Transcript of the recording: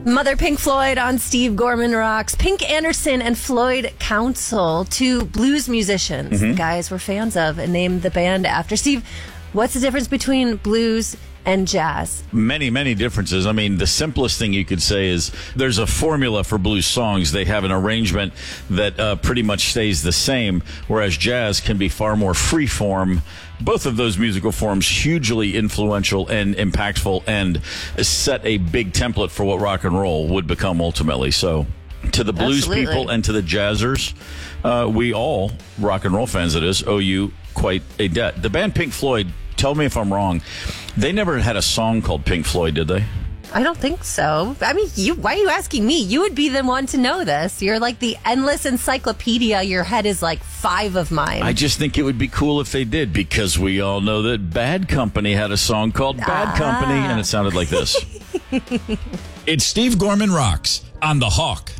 Mother Pink Floyd on Steve Gorman Rocks. Pink Anderson and Floyd Council, two blues musicians the guys were fans of and named the band after. Steve, what's the difference between blues and jazz? Many, many differences. I mean, the simplest thing you could say is there's a formula for blues songs. They have an arrangement that pretty much stays the same, whereas jazz can be far more free form. Both of those musical forms hugely influential and impactful and set a big template for what rock and roll would become ultimately. So to the blues people and to the jazzers, we all, rock and roll fans that is, owe you quite a debt. The band Pink Floyd, tell me if I'm wrong, they never had a song called Pink Floyd, did they? I don't think so. I mean, why are you asking me? You would be the one to know this. You're like the endless encyclopedia. Your head is like 5 of mine. I just think it would be cool if they did, because we all know that Bad Company had a song called Bad Company, and it sounded like this. It's Steve Gorman Rocks on The Hawk.